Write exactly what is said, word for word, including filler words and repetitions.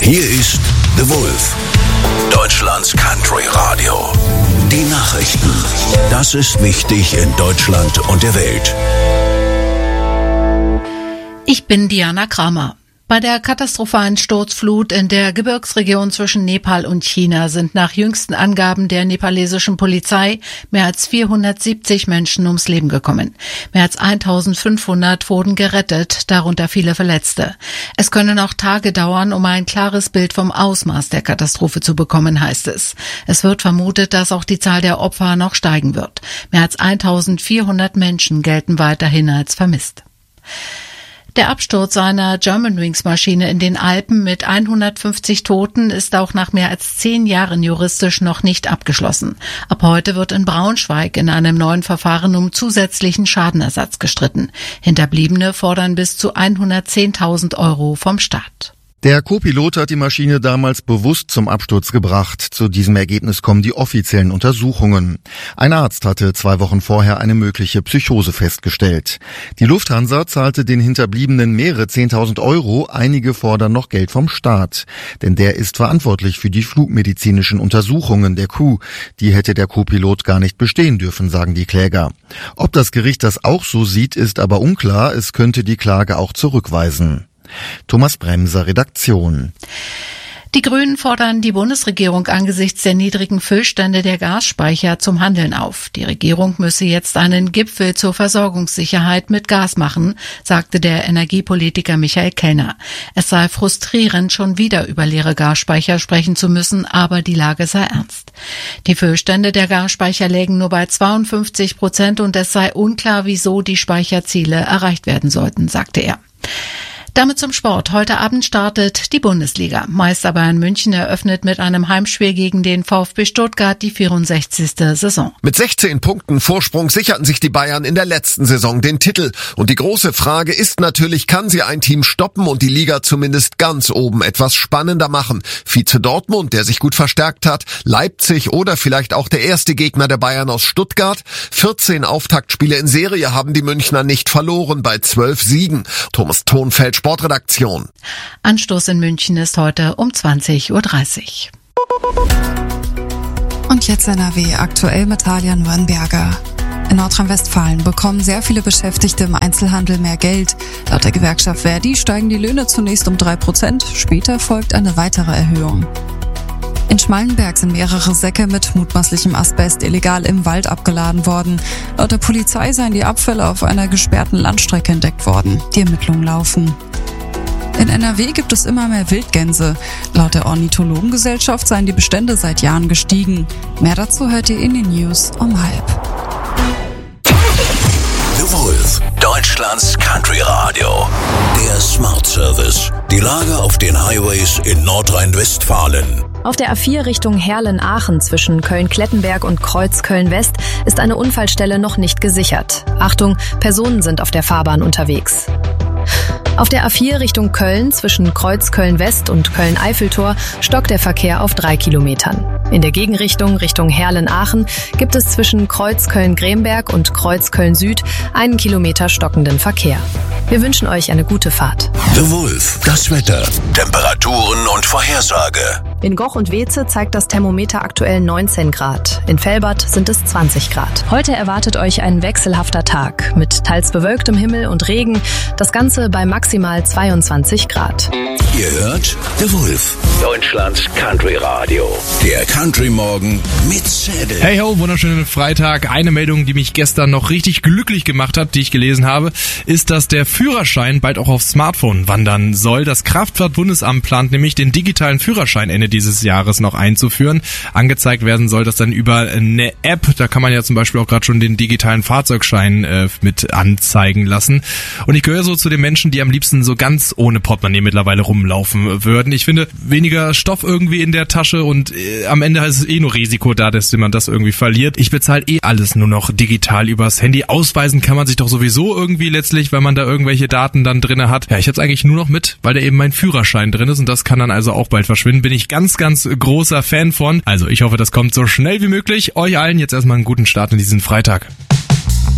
Hier ist The Wolf, Deutschlands Country Radio. Die Nachrichten. Das ist wichtig in Deutschland und der Welt. Ich bin Diana Kramer. Bei der katastrophalen Sturzflut in der Gebirgsregion zwischen Nepal und China sind nach jüngsten Angaben der nepalesischen Polizei mehr als vierhundertsiebzig Menschen ums Leben gekommen. Mehr als eintausendfünfhundert wurden gerettet, darunter viele Verletzte. Es können auch Tage dauern, um ein klares Bild vom Ausmaß der Katastrophe zu bekommen, heißt es. Es wird vermutet, dass auch die Zahl der Opfer noch steigen wird. Mehr als eintausendvierhundert Menschen gelten weiterhin als vermisst. Der Absturz einer Germanwings-Maschine in den Alpen mit hundertfünfzig Toten ist auch nach mehr als zehn Jahren juristisch noch nicht abgeschlossen. Ab heute wird in Braunschweig in einem neuen Verfahren um zusätzlichen Schadenersatz gestritten. Hinterbliebene fordern bis zu hundertzehntausend Euro vom Staat. Der Co-Pilot hat die Maschine damals bewusst zum Absturz gebracht. Zu diesem Ergebnis kommen die offiziellen Untersuchungen. Ein Arzt hatte zwei Wochen vorher eine mögliche Psychose festgestellt. Die Lufthansa zahlte den Hinterbliebenen mehrere zehntausend Euro. Einige fordern noch Geld vom Staat. Denn der ist verantwortlich für die flugmedizinischen Untersuchungen der Crew. Die hätte der Co-Pilot gar nicht bestehen dürfen, sagen die Kläger. Ob das Gericht das auch so sieht, ist aber unklar. Es könnte die Klage auch zurückweisen. Thomas Bremser, Redaktion. Die Grünen fordern die Bundesregierung angesichts der niedrigen Füllstände der Gasspeicher zum Handeln auf. Die Regierung müsse jetzt einen Gipfel zur Versorgungssicherheit mit Gas machen, sagte der Energiepolitiker Michael Kellner. Es sei frustrierend, schon wieder über leere Gasspeicher sprechen zu müssen, aber die Lage sei ernst. Die Füllstände der Gasspeicher lägen nur bei zweiundfünfzig Prozent und es sei unklar, wieso die Speicherziele erreicht werden sollten, sagte er. Damit zum Sport. Heute Abend startet die Bundesliga. Meister Bayern München eröffnet mit einem Heimspiel gegen den VfB Stuttgart die vierundsechzigste Saison. Mit sechzehn Punkten Vorsprung sicherten sich die Bayern in der letzten Saison den Titel. Und die große Frage ist natürlich, kann sie ein Team stoppen und die Liga zumindest ganz oben etwas spannender machen? Vize Dortmund, der sich gut verstärkt hat, Leipzig oder vielleicht auch der erste Gegner der Bayern aus Stuttgart. vierzehn Auftaktspiele in Serie haben die Münchner nicht verloren bei zwölf Siegen. Thomas Thonfeld, Sportredaktion. Anstoß in München ist heute um zwanzig Uhr dreißig. Und jetzt N R W, aktuell mit Talian Wörnberger. In Nordrhein-Westfalen bekommen sehr viele Beschäftigte im Einzelhandel mehr Geld. Laut der Gewerkschaft Verdi steigen die Löhne zunächst um drei Prozent, später folgt eine weitere Erhöhung. In Schmallenberg sind mehrere Säcke mit mutmaßlichem Asbest illegal im Wald abgeladen worden. Laut der Polizei seien die Abfälle auf einer gesperrten Landstrecke entdeckt worden. Die Ermittlungen laufen. In N R W gibt es immer mehr Wildgänse. Laut der Ornithologengesellschaft seien die Bestände seit Jahren gestiegen. Mehr dazu hört ihr in den News um halb. The Wolf, Deutschlands Country Radio. Der Smart Service. Die Lage auf den Highways in Nordrhein-Westfalen. Auf der A vier Richtung Herrlen-Aachen zwischen Köln-Klettenberg und Kreuz-Köln-West ist eine Unfallstelle noch nicht gesichert. Achtung, Personen sind auf der Fahrbahn unterwegs. Auf der A vier Richtung Köln zwischen Kreuz-Köln-West und Köln-Eiffeltor stockt der Verkehr auf drei Kilometern. In der Gegenrichtung Richtung Herrlen-Aachen gibt es zwischen Kreuz-Köln-Gremberg und Kreuz-Köln-Süd einen Kilometer stockenden Verkehr. Wir wünschen euch eine gute Fahrt. The Wolf, das Wetter, Temperaturen und Vorhersage. In Goch und Weze zeigt das Thermometer aktuell neunzehn Grad. In Velbert sind es zwanzig Grad. Heute erwartet euch ein wechselhafter Tag mit teils bewölktem Himmel und Regen. Das Ganze bei maximal zweiundzwanzig Grad. Ihr hört The Wolf, Deutschlands Country Radio. Der Country Morgen mit Zedel. Hey ho, wunderschönen Freitag. Eine Meldung, die mich gestern noch richtig glücklich gemacht hat, die ich gelesen habe, ist, dass der Führerschein bald auch aufs Smartphone wandern soll. Das Kraftfahrtbundesamt plant nämlich, den digitalen Führerschein Ende dieses Jahres noch einzuführen. Angezeigt werden soll das dann über eine App. Da kann man ja zum Beispiel auch gerade schon den digitalen Fahrzeugschein äh, mit anzeigen lassen. Und ich gehöre so zu den Menschen, die am liebsten so ganz ohne Portemonnaie mittlerweile rumlaufen würden. Ich finde, weniger Stoff irgendwie in der Tasche und äh, am Ende ist es eh nur Risiko da, dass man das irgendwie verliert. Ich bezahle eh alles nur noch digital übers Handy. Ausweisen kann man sich doch sowieso irgendwie letztlich, weil man da irgendwelche Daten dann drinne hat. Ja, ich habe es eigentlich nur noch mit, weil da eben mein Führerschein drin ist und das kann dann also auch bald verschwinden. Bin ich ganz, ganz großer Fan von. Also ich hoffe, das kommt so schnell wie möglich. Euch allen jetzt erstmal einen guten Start in diesen Freitag.